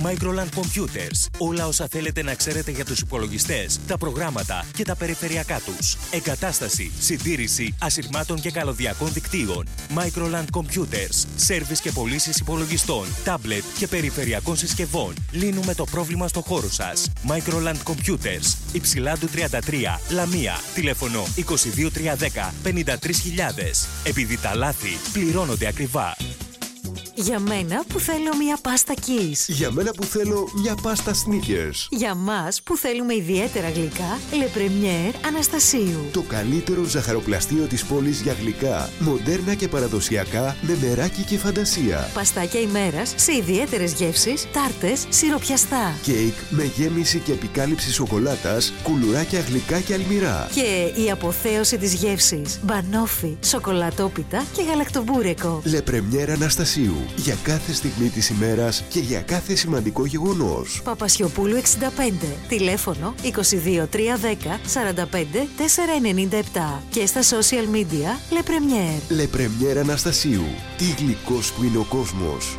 Microland Computers. Όλα όσα θέλετε να ξέρετε για τους υπολογιστές, τα προγράμματα και τα περιφερειακά τους. Εγκατάσταση, συντήρηση ασυρμάτων και καλωδιακών δικτύων. Microland Computers. Σέρβις και πωλήσεις υπολογιστών, τάμπλετ και περιφερειακών συσκευών. Λύνουμε το πρόβλημα στο χώρο σας. Microland Computers. Υψηλάντου 33, Λαμία. Τηλέφωνο 22310 53.000. Επειδή τα λάθη πληρώνονται ακριβά. Για μένα που θέλω μια πάστα Kiss. Για μένα που θέλω μια πάστα Snickers. Για μας που θέλουμε ιδιαίτερα γλυκά, Le Premier Αναστασίου. Το καλύτερο ζαχαροπλαστείο της πόλης για γλυκά, μοντέρνα και παραδοσιακά, με μεράκι και φαντασία. Παστάκια ημέρας σε ιδιαίτερες γεύσεις, τάρτες, σιροπιαστά. Κέικ με γέμιση και επικάλυψη σοκολάτας, κουλουράκια γλυκά και αλμυρά. Και η αποθέωση της γεύσης, μπανόφι, σοκολατόπιτα και γαλακτομπούρεκο. Le Premier Αναστασίου. Για κάθε στιγμή της ημέρας και για κάθε σημαντικό γεγονός. Παπασιοπούλου 65. Τηλέφωνο 22310 45 497. Και στα social media Le Premier. Le Premier Αναστασίου. Τι γλυκός που είναι ο κόσμος.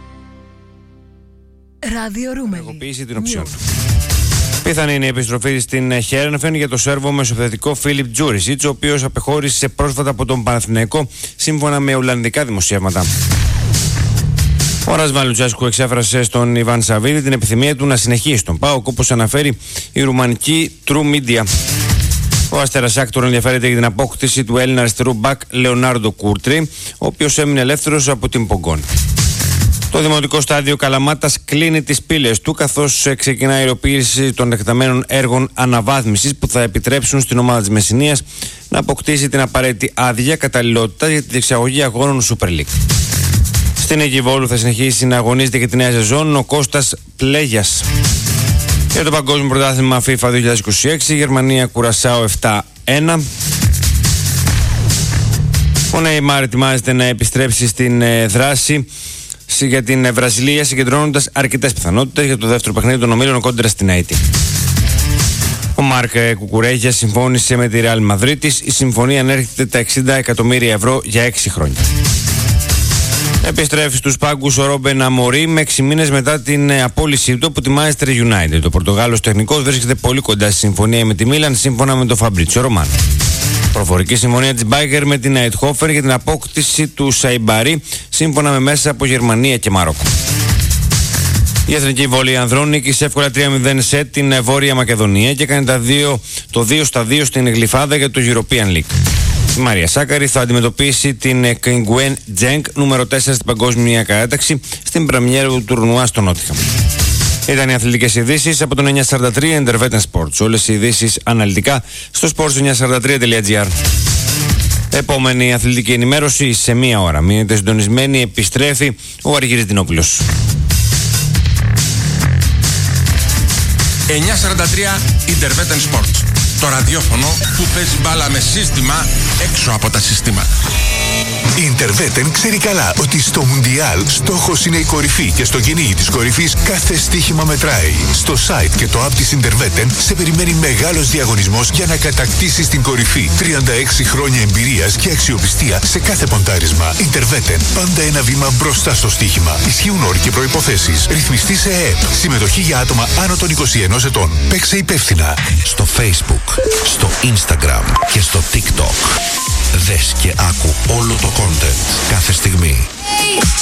Ράδιο Ρούμελη. Ενεργοποίηση την οψιόν. Πιθανή είναι η επιστροφή στην Χέρνεφεν για το Σέρβο μεσοεπιθετικό Φίλιπ Τζούρισιτς, ο οποίος απεχώρησε πρόσφατα από τον Παναθηναϊκό, σύμφωνα με ολλανδικά δημοσιεύματα. Ο Ρασβάν Λουτσέσκου εξέφρασε στον Ιβάν Σαββίδη την επιθυμία του να συνεχίσει τον ΠΑΟΚ, όπως αναφέρει η ρουμανική True Media. Ο Αστέρας Άκτορ ενδιαφέρεται για την απόκτηση του Έλληνα αριστερού μπακ Λεωνάρντο Κούρτρι, ο οποίος έμεινε ελεύθερος από την Πογκόν. Το Δημοτικό Στάδιο Καλαμάτας κλείνει τις πύλες του, καθώς ξεκινά η υλοποίηση των εκταμένων έργων αναβάθμισης που θα επιτρέψουν στην ομάδα της Μεσσηνίας να αποκτήσει την απαραίτητη άδεια καταλληλότητα για τη διεξαγωγή αγώνων Super League. Στην Αιγιβόλου θα συνεχίσει να αγωνίζεται και τη νέα σεζόν ο Κώστας Πλέγιας. Για το Παγκόσμιο Πρωτάθλημα FIFA 2026, Γερμανία Κουρασάο 7-1. Ο Νεϊμάρ ετοιμάζεται να επιστρέψει στην δράση για την Βραζιλία, συγκεντρώνοντας αρκετές πιθανότητες για το δεύτερο παιχνίδι των ομίλων κόντρα στην Αίτη. Ο Μάρκ Κουκουρέγια συμφώνησε με τη Ρεάλ Μαδρίτης. Η συμφωνία ανέρχεται τα 60 εκατομμύρια ευρώ για 6 χρόνια. Επιστρέφει στους πάγκους ο Ρόμπεν Αμορί με 6 μήνες μετά την απόλυσή του από τη Manchester United. Ο Πορτογάλος τεχνικός βρίσκεται πολύ κοντά στη συμφωνία με τη Μίλαν, σύμφωνα με τον Φαμπρίτσιο Ρωμάνο. Προφορική συμφωνία της Μπάγκερ με την Αιτχόφερ για την απόκτηση του Σαϊμπαρί, σύμφωνα με μέσα από Γερμανία και Μαρόκο. Η εθνική βόλεϊ ανδρών νίκησε εύκολα 3-0 σε την Βόρεια Μακεδονία και έκανε το 2-2 στην Γλυφάδα για το European League. Η Μαρία Σάκαρη θα αντιμετωπίσει την Κινγκουέν Τζενκ, νούμερο 4 στην παγκόσμια κατάταξη, στην πρεμιέρα του τουρνουά στο Νότιχαμ. Ήταν οι αθλητικές ειδήσεις από τον 943 Intervetten Sports. Όλες οι ειδήσεις αναλυτικά στο sports943.gr. Επόμενη αθλητική ενημέρωση σε 1 ώρα. Μείνετε συντονισμένοι, επιστρέφει ο Αργύρης Δινόπουλος. 943 Intervetten Sports. Το ραδιόφωνο που παίζει μπάλα με σύστημα έξω από τα συστήματα. Η Intervetten ξέρει καλά ότι στο Μουντιάλ στόχος είναι η κορυφή και στο κυνήγι της κορυφής κάθε στοίχημα μετράει. Στο site και το app της Intervetten σε περιμένει μεγάλος διαγωνισμός για να κατακτήσεις την κορυφή. 36 χρόνια εμπειρίας και αξιοπιστία σε κάθε ποντάρισμα. Intervetten, πάντα ένα βήμα μπροστά στο στοίχημα. Ισχύουν όροι και προϋποθέσεις. Ρυθμιστή σε ΕΕΠ. Συμμετοχή για άτομα άνω των 21 ετών. Παίξε υπεύθυνα. Στο Facebook, στο Instagram και στο TikTok. Δες και άκου όλο το content κάθε στιγμή.